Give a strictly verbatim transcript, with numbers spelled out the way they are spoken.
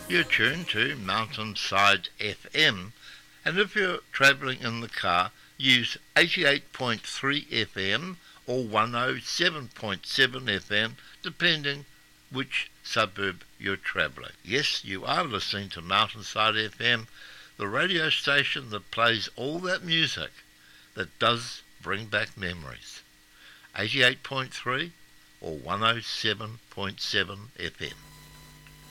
You're tuned to Mountainside F M, and if you're travelling in the car, use eighty-eight point three F M or one oh seven point seven F M, depending which suburb you're travelling. Yes, you are listening to Mountainside F M, the radio station that plays all that music that does bring back memories. eighty-eight point three or one oh seven point seven F M.